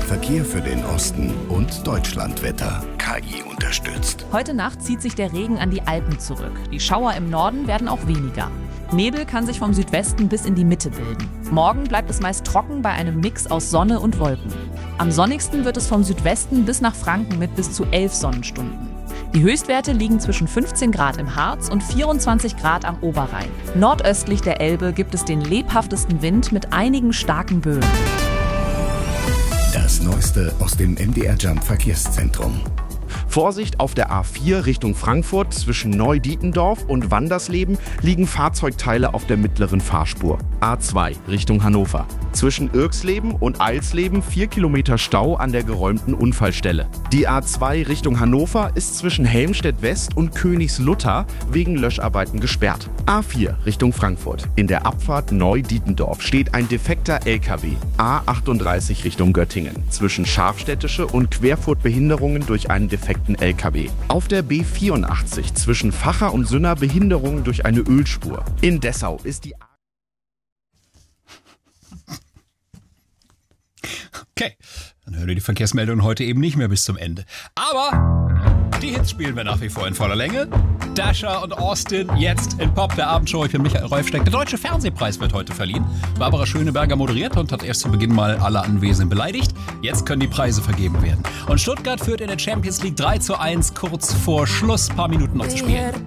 Verkehr für den Osten und Deutschlandwetter. KI unterstützt. Heute Nacht zieht sich der Regen an die Alpen zurück. Die Schauer im Norden werden auch weniger. Nebel kann sich vom Südwesten bis in die Mitte bilden. Morgen bleibt es meist trocken bei einem Mix aus Sonne und Wolken. Am sonnigsten wird es vom Südwesten bis nach Franken mit bis zu 11 Sonnenstunden. Die Höchstwerte liegen zwischen 15 Grad im Harz und 24 Grad am Oberrhein. Nordöstlich der Elbe gibt es den lebhaftesten Wind mit einigen starken Böen. Das Neueste aus dem MDR Jump Verkehrszentrum. Vorsicht, auf der A4 Richtung Frankfurt zwischen Neu-Dietendorf und Wandersleben liegen Fahrzeugteile auf der mittleren Fahrspur. A2 Richtung Hannover. Zwischen Irxleben und Eilsleben 4 Kilometer Stau an der geräumten Unfallstelle. Die A2 Richtung Hannover ist zwischen Helmstedt West und Königslutter wegen Löscharbeiten gesperrt. A4 Richtung Frankfurt. In der Abfahrt Neu-Dietendorf steht ein defekter LKW. A38 Richtung Göttingen. Zwischen Scharfstädtische und Querfurt Behinderungen durch einen defekten LKW. Auf der B84 zwischen Vacha und Sünner Behinderungen durch eine Ölspur. In Dessau ist die... Okay, dann hören wir die Verkehrsmeldungen heute eben nicht mehr bis zum Ende. Aber die Hits spielen wir nach wie vor in voller Länge. Dasha und Austin jetzt in Pop, der Abendshow. Ich bin Michael Reufsteck. Der Deutsche Fernsehpreis wird heute verliehen. Barbara Schöneberger moderiert und hat erst zu Beginn mal alle Anwesenden beleidigt. Jetzt können die Preise vergeben werden. Und Stuttgart führt in der Champions League 3:1 kurz vor Schluss. Ein paar Minuten noch zu spielen.